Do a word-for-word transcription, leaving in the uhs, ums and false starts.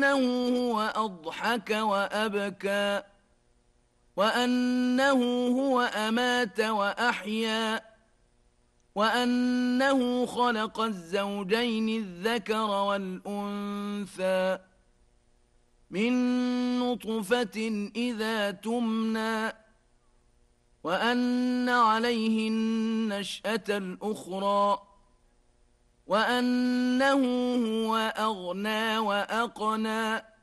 وأنه هو أضحك وأبكى وأنه هو أمات وأحيا وأنه خلق الزوجين الذكر والأنثى من نطفة إذا تمنى وأن عليه النشأة الأخرى وأنه هو أغنى وأقنى